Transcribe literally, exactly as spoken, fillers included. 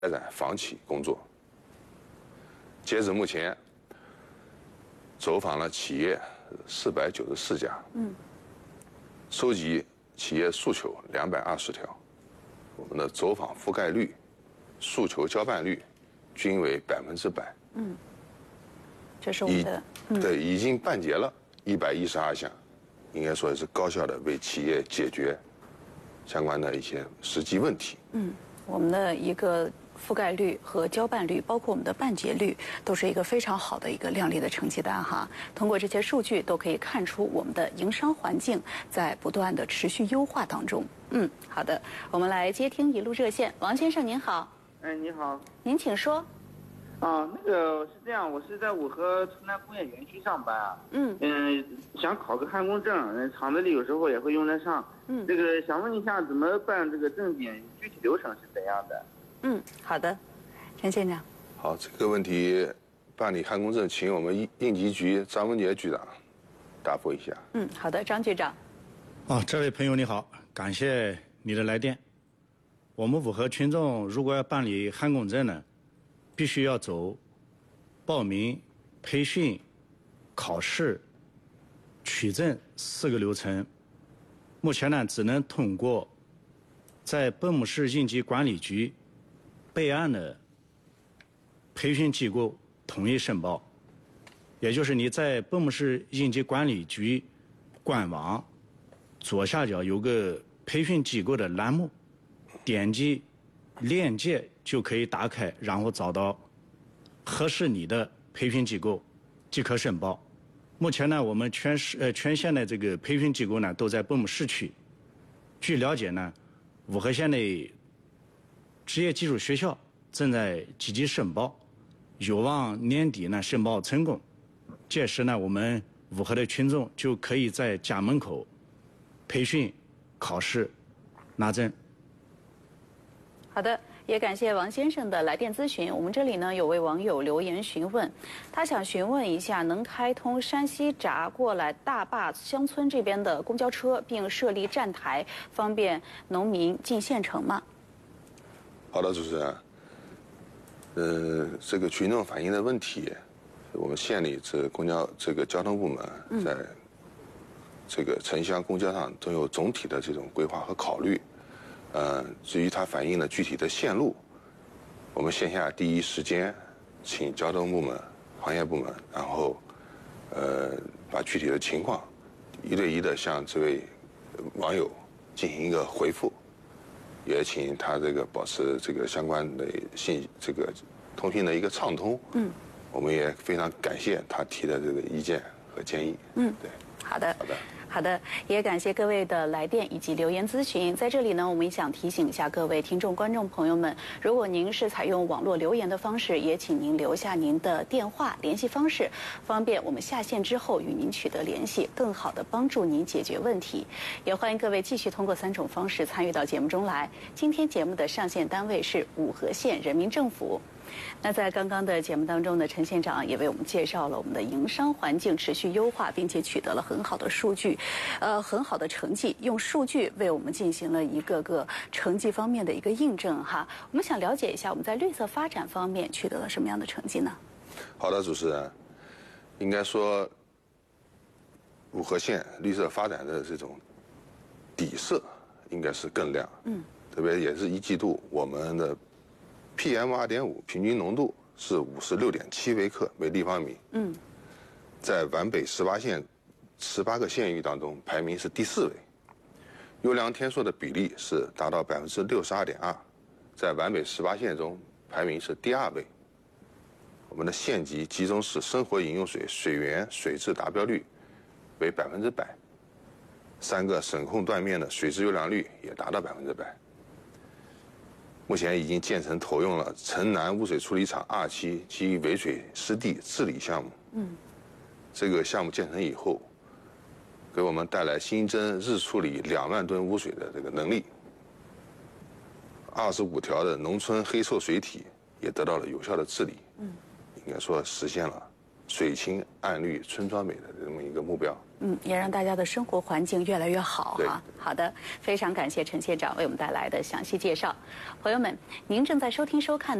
开展房企工作。截止目前，走访了企业四百九十四家，嗯，收集企业诉求两百二十条，我们的走访覆盖率、诉求交办率均为百分之百。 嗯，这是我们的、 嗯、对，已经办结了一百一十二项，应该说是高效的为企业解决相关的一些实际问题。 嗯，我们的一个覆盖率和交办率，包括我们的办结率，都是一个非常好的一个亮丽的成绩单哈。通过这些数据，都可以看出我们的营商环境在不断的持续优化当中。嗯，好的，我们来接听一路热线，王先生您好。 哎，你好。 您请说。 啊，那个是这样，我是在五河城南工业园区上班啊。嗯嗯，想考个焊工证，厂子里有时候也会用得上。嗯，这个想问一下，怎么办这个证件？具体流程是怎样的？ 嗯，好的，陈县长。 好，这个问题办理焊工证，请我们应应急局张文杰局长答复一下。 嗯，好的，张局长。 啊，这位朋友你好，感谢你的来电。我们五河群众如果要办理焊工证呢，必须要走报名、培训、考试、取证四个流程。目前呢，只能通过在本木市应急管理局备案的培训机构统一申报，也就是你在本木市应急管理局官网左下角有个培训机构的栏目，点击链接就可以打开，然后找到合适你的培训机构，即可申报。目前呢，我们全市呃全县的这个培训机构呢都在本木市区。据了解呢，五河县的职业技术学校正在积极申报，有望年底呢申报成功。届时呢，我们五河的群众就可以在家门口培训、考试、拿证。 好的，也感谢王先生的来电咨询。我们这里呢有位网友留言询问，他想询问一下，能开通山西闸过来大坝乡村这边的公交车，并设立站台，方便农民进县城吗？ 好的，主持人。呃，这个群众反映的问题，我们县里这公交这个交通部门在这个城乡公交上都有总体的这种规划和考虑。呃，至于它反映的具体的线路，我们线下第一时间请交通部门、行业部门，然后呃把具体的情况一对一的向这位网友进行一个回复，也请他这个保持这个相关的信这个通讯的一个畅通。嗯，我们也非常感谢他提的这个意见和建议。 嗯， 对， 好的， 好的。 好的，也感谢各位的来电以及留言咨询。在这里呢，我们也想提醒一下各位听众、观众朋友们，如果您是采用网络留言的方式，也请您留下您的电话联系方式，方便我们下线之后与您取得联系，更好的帮助您解决问题。也欢迎各位继续通过三种方式参与到节目中来。今天节目的上线单位是五河县人民政府。那在刚刚的节目当中呢，陈县长也为我们介绍了我们的营商环境持续优化，并且取得了很好的数据，呃，很好的成绩，用数据为我们进行了一个个成绩方面的一个印证哈。我们想了解一下，我们在绿色发展方面取得了什么样的成绩呢？ 好的，主持人，应该说五河县绿色发展的这种底色应该是更亮。嗯，特别也是一季度我们的P M 二点五 平均浓度是五十六点七微克每立方米。嗯，在皖北十八县十八个县域当中排名是第四位。优良天数的比例是达到百分之六十二点二，在皖北十八县中排名是第二位。我们的县级集中式生活饮用水水源水质达标率为百分之百，三个省控断面的水质优良率也达到百分之百。目前已经建成投用了城南污水处理厂二期基于围水湿地治理项目。嗯，这个项目建成以后，给我们带来新增日处理两万吨污水的这个能力。二十五条的农村黑臭水体也得到了有效的治理。嗯，应该说实现了水清岸绿、村庄美的这么一个目标。 嗯，也让大家的生活环境越来越好对哈。好的，非常感谢陈县长为我们带来的详细介绍。朋友们，您正在收听收看